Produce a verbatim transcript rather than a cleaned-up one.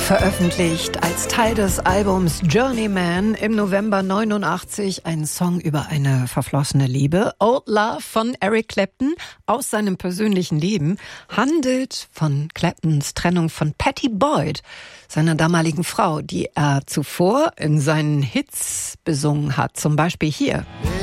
Veröffentlicht als Teil des Albums Journeyman im November neunundachtzig ein Song über eine verflossene Liebe. Old Love von Eric Clapton aus seinem persönlichen Leben handelt von Claptons Trennung von Pattie Boyd, seiner damaligen Frau, die er zuvor in seinen Hits besungen hat. Zum Beispiel hier.